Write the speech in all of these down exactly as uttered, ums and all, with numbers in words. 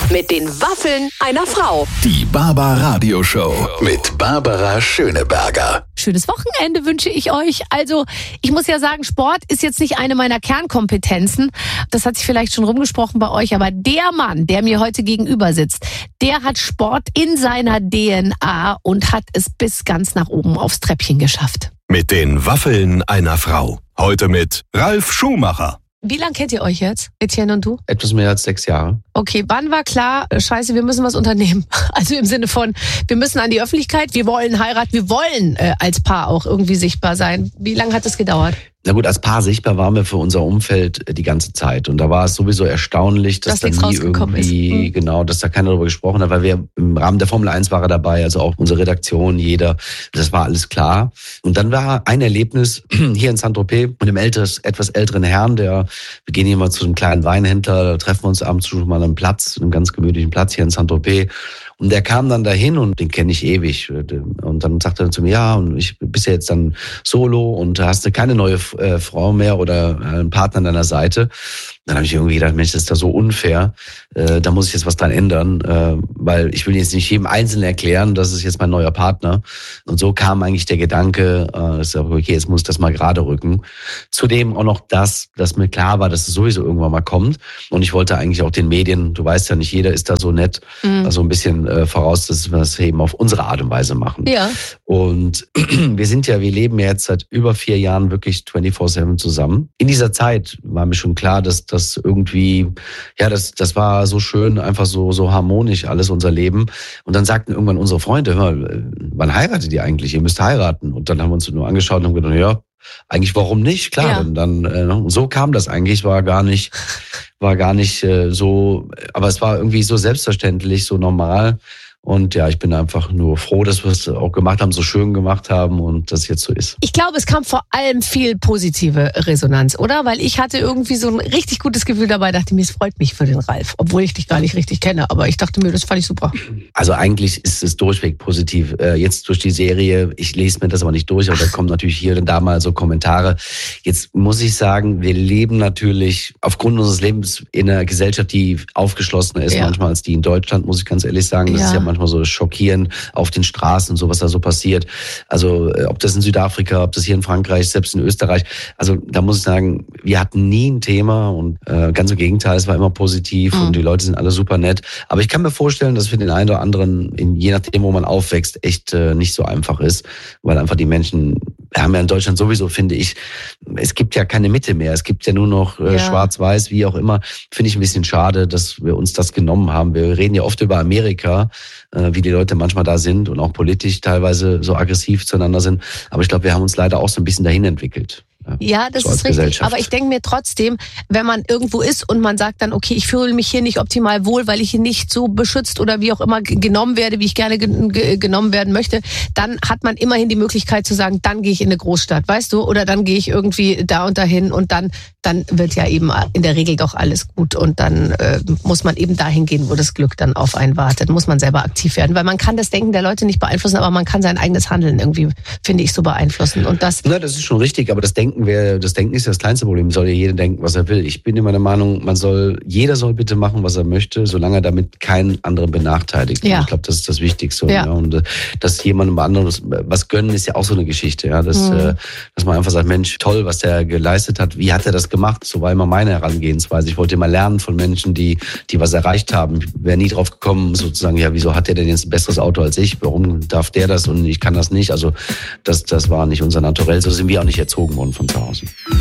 Mit den Waffeln einer Frau. Die Barbara Show mit Barbara Schöneberger. Schönes Wochenende wünsche ich euch. Also, ich muss ja sagen, Sport ist jetzt nicht eine meiner Kernkompetenzen. Das hat sich vielleicht schon rumgesprochen bei euch, aber der Mann, der mir heute gegenüber sitzt, der hat Sport in seiner D N A und hat es bis ganz nach oben aufs Treppchen geschafft. Mit den Waffeln einer Frau. Heute mit Ralf Schumacher. Wie lange kennt ihr euch jetzt, Etienne und du? Etwas mehr als sechs Jahre. Okay, wann war klar, scheiße, wir müssen was unternehmen? Also im Sinne von, wir müssen an die Öffentlichkeit, wir wollen heiraten, wir wollen äh, als Paar auch irgendwie sichtbar sein. Wie lange hat das gedauert? Na gut, als Paar sichtbar waren wir für unser Umfeld die ganze Zeit. Und da war es sowieso erstaunlich, dass, dass da nie irgendwie, ist. genau, dass da keiner darüber gesprochen hat, weil wir im Rahmen der Formel eins war er dabei, also auch unsere Redaktion, jeder, das war alles klar. Und dann war ein Erlebnis hier in Saint-Tropez mit einem älteres, etwas älteren Herrn, der, wir gehen hier mal zu einem kleinen Weinhändler, da treffen wir uns abends schon mal an einem Platz, einem ganz gemütlichen Platz hier in Saint-Tropez. Und der kam dann dahin und den kenne ich ewig. Und dann sagte er zu mir, ja, und ich bist ja jetzt dann solo und hast du keine neue äh, Frau mehr oder einen Partner an deiner Seite. Dann habe ich irgendwie gedacht, Mensch, das ist doch so unfair. Äh, da muss ich jetzt was dran ändern, äh, weil ich will jetzt nicht jedem Einzelnen erklären, das ist jetzt mein neuer Partner. Und so kam eigentlich der Gedanke, äh, dass ich, okay, jetzt muss ich das mal gerade rücken. Zudem auch noch das, dass mir klar war, dass es sowieso irgendwann mal kommt. Und ich wollte eigentlich auch den Medien, du weißt ja nicht, jeder ist da so nett, mhm. also ein bisschen äh, voraus, dass wir das eben auf unsere Art und Weise machen. Ja. Und wir sind ja, wir leben ja jetzt seit über vier Jahren wirklich vierundzwanzig sieben zusammen. In dieser Zeit war mir schon klar, dass das irgendwie, ja, das, das war so schön, einfach so, so harmonisch alles, unser Leben. Und dann sagten irgendwann unsere Freunde, hör mal, wann heiratet ihr eigentlich? Ihr müsst heiraten. Und dann haben wir uns nur angeschaut und haben gedacht, ja, eigentlich warum nicht? Klar, ja. Und dann, äh, und so kam das eigentlich, war gar nicht, war gar nicht äh, so, aber es war irgendwie so selbstverständlich, so normal. Und ja, ich bin einfach nur froh, dass wir es auch gemacht haben, so schön gemacht haben und das jetzt so ist. Ich glaube, es kam vor allem viel positive Resonanz, oder? Weil ich hatte irgendwie so ein richtig gutes Gefühl dabei, dachte mir, es freut mich für den Ralf, obwohl ich dich gar nicht richtig kenne. Aber ich dachte mir, das fand ich super. Also eigentlich ist es durchweg positiv. Jetzt durch die Serie, ich lese mir das aber nicht durch, aber da kommen natürlich hier und da mal so Kommentare. Jetzt muss ich sagen, wir leben natürlich aufgrund unseres Lebens in einer Gesellschaft, die aufgeschlossener ist, ja. manchmal als die in Deutschland, muss ich ganz ehrlich sagen. Das ja. ist ja manchmal so schockierend auf den Straßen, so was da so passiert. Also ob das in Südafrika, ob das hier in Frankreich, selbst in Österreich. Also da muss ich sagen, wir hatten nie ein Thema und äh, ganz im Gegenteil, es war immer positiv mhm. und die Leute sind alle super nett. Aber ich kann mir vorstellen, dass für den einen oder anderen, in, je nachdem, wo man aufwächst, echt äh, nicht so einfach ist, weil einfach die Menschen, wir haben ja in Deutschland sowieso, finde ich, es gibt ja keine Mitte mehr. Es gibt ja nur noch äh, ja. schwarz-weiß, wie auch immer. Finde ich ein bisschen schade, dass wir uns das genommen haben. Wir reden ja oft über Amerika, äh, wie die Leute manchmal da sind und auch politisch teilweise so aggressiv zueinander sind. Aber ich glaube, wir haben uns leider auch so ein bisschen dahin entwickelt. Ja, das so ist richtig. Aber ich denke mir trotzdem, wenn man irgendwo ist und man sagt dann, okay, ich fühle mich hier nicht optimal wohl, weil ich hier nicht so beschützt oder wie auch immer genommen werde, wie ich gerne ge- genommen werden möchte, dann hat man immerhin die Möglichkeit zu sagen, dann gehe ich in eine Großstadt, weißt du? Oder dann gehe ich irgendwie da und dahin und dann, dann wird ja eben in der Regel doch alles gut und dann äh, muss man eben dahin gehen, wo das Glück dann auf einen wartet. Muss man selber aktiv werden, weil man kann das Denken der Leute nicht beeinflussen, aber man kann sein eigenes Handeln irgendwie, finde ich, so beeinflussen. Und das, Na, das ist schon richtig, aber das Denken Wäre, das Denken ist ja das kleinste Problem. Soll ja jeder denken, was er will. Ich bin immer der Meinung, man soll, jeder soll bitte machen, was er möchte, solange er damit keinen anderen benachteiligt. Ja. Ich glaube, das ist das Wichtigste. Ja. Ja. Und dass jemandem anderes was gönnen, ist ja auch so eine Geschichte. Ja. Dass, mhm. dass man einfach sagt, Mensch, toll, was der geleistet hat. Wie hat er das gemacht? So war immer meine Herangehensweise. Ich wollte immer lernen von Menschen, die, die was erreicht haben. Ich wäre nie drauf gekommen, sozusagen, ja, wieso hat der denn jetzt ein besseres Auto als ich? Warum darf der das und ich kann das nicht? Also das, das war nicht unser Naturell. So sind wir auch nicht erzogen worden von zu Hause.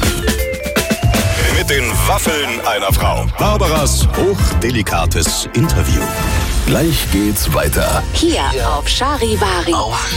Mit den Waffeln einer Frau. Barbaras hochdelikates Interview. Gleich geht's weiter. Hier auf Charivari. Auf